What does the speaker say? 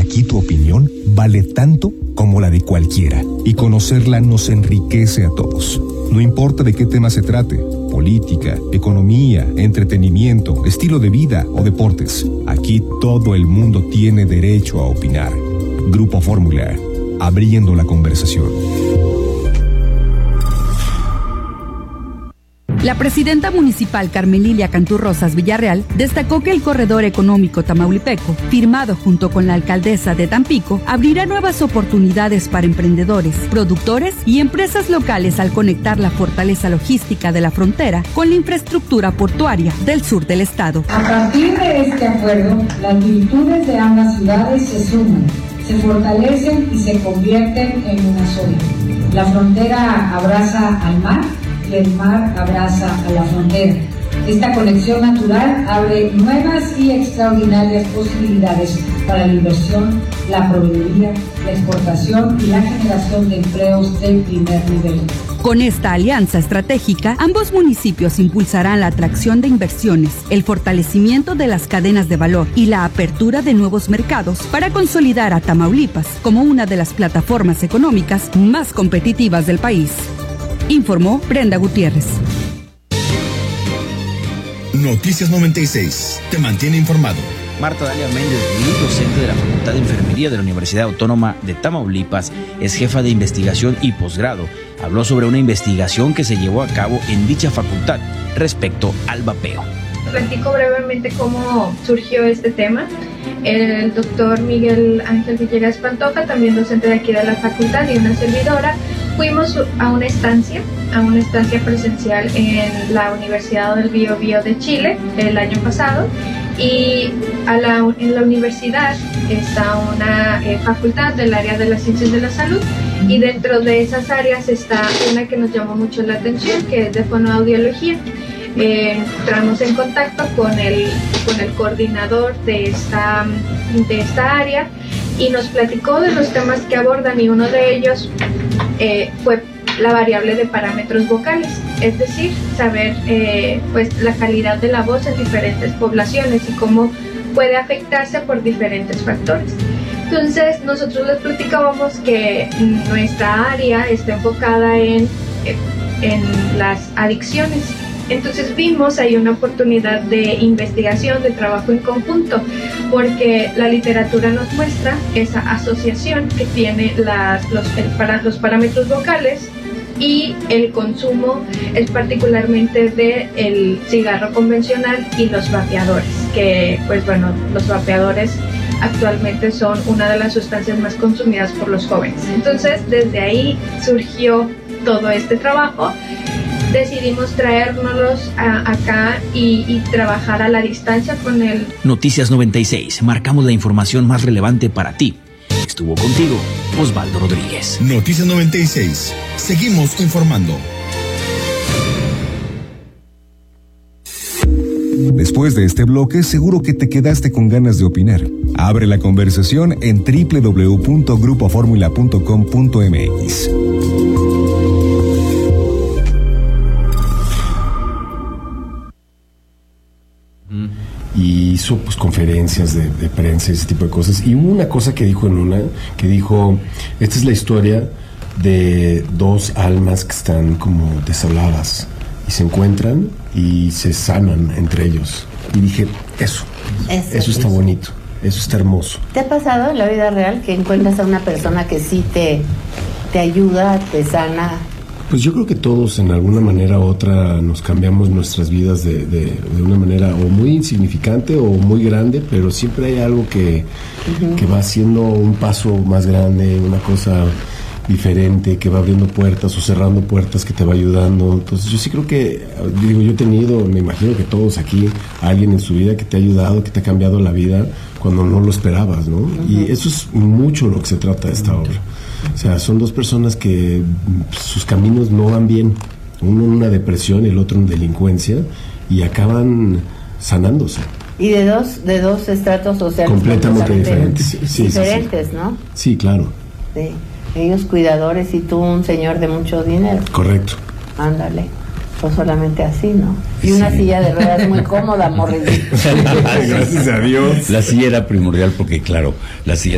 aquí tu opinión vale tanto como la de cualquiera, y conocerla nos enriquece a todos. No importa de qué tema se trate, política, economía, entretenimiento, estilo de vida o deportes, aquí todo el mundo tiene derecho a opinar. Grupo Fórmula, abriendo la conversación. La presidenta municipal Carmen Lilia Cantú Rosas Villarreal destacó que el corredor económico tamaulipeco, firmado junto con la alcaldesa de Tampico, abrirá nuevas oportunidades para emprendedores, productores y empresas locales al conectar la fortaleza logística de la frontera con la infraestructura portuaria del sur del estado. A partir de este acuerdo, las virtudes de ambas ciudades se suman, se fortalecen y se convierten en una sola. La frontera abraza al mar y el mar abraza a la frontera. Esta conexión natural abre nuevas y extraordinarias posibilidades para la inversión, la proveeduría, la exportación y la generación de empleos de primer nivel. Con esta alianza estratégica, ambos municipios impulsarán la atracción de inversiones, el fortalecimiento de las cadenas de valor y la apertura de nuevos mercados para consolidar a Tamaulipas como una de las plataformas económicas más competitivas del país. Informó Brenda Gutiérrez. Noticias 96. Te mantiene informado. Marta Dalia Méndez Ruiz, docente de la Facultad de Enfermería de la Universidad Autónoma de Tamaulipas, es jefa de investigación y posgrado. Habló sobre una investigación que se llevó a cabo en dicha facultad respecto al vapeo. Platico brevemente cómo surgió este tema. El doctor Miguel Ángel Villegas Pantoja, también docente de aquí de la facultad, y una servidora, fuimos a una estancia presencial en la Universidad del Biobío de Chile el año pasado, y en la universidad está una facultad del área de las ciencias de la salud, y dentro de esas áreas está una que nos llamó mucho la atención, que es de fonoaudiología. Entramos en contacto con el coordinador de esta área y nos platicó de los temas que abordan, y uno de ellos fue la variable de parámetros vocales, es decir, saber pues la calidad de la voz en diferentes poblaciones y cómo puede afectarse por diferentes factores. Entonces nosotros les platicábamos que nuestra área está enfocada en las adicciones. Entonces vimos ahí una oportunidad de investigación, de trabajo en conjunto, porque la literatura nos muestra esa asociación que tiene los parámetros vocales y el consumo, es particularmente del cigarro convencional y los vapeadores, que pues bueno, los vapeadores actualmente son una de las sustancias más consumidas por los jóvenes. Entonces desde ahí surgió todo este trabajo. Decidimos traérnoslos acá y trabajar a la distancia con él. Noticias 96. Marcamos la información más relevante para ti. Estuvo contigo Osvaldo Rodríguez. Noticias 96. Seguimos informando. Después de este bloque, seguro que te quedaste con ganas de opinar. Abre la conversación en www.grupoformula.com.mx. Y hizo pues conferencias de prensa y ese tipo de cosas, y hubo una cosa que dijo esta es la historia de dos almas que están como desoladas y se encuentran y se sanan entre ellos, y dije eso está bonito, eso está hermoso. ¿Te ha pasado en la vida real que encuentras a una persona que sí te ayuda, te sana? Pues yo creo que todos en alguna manera u otra nos cambiamos nuestras vidas de una manera o muy insignificante o muy grande, pero siempre hay algo que va haciendo un paso más grande, una cosa diferente, que va abriendo puertas o cerrando puertas, que te va ayudando. Entonces yo sí creo que, yo he tenido, me imagino que todos aquí, alguien en su vida que te ha ayudado, que te ha cambiado la vida cuando no lo esperabas, ¿no? Y eso es mucho lo que se trata de esta obra. O sea, son dos personas que sus caminos no van bien, uno en una depresión y el otro en delincuencia, y acaban sanándose. Y de dos estratos sociales completamente diferentes. Diferentes, sí. ¿No? Sí, claro. Sí. Ellos cuidadores y tú un señor de mucho dinero. Correcto. Ándale. Pues solamente así, ¿no? Y una silla de ruedas muy cómoda, morrillo. Gracias a Dios. La silla era primordial porque, claro, la silla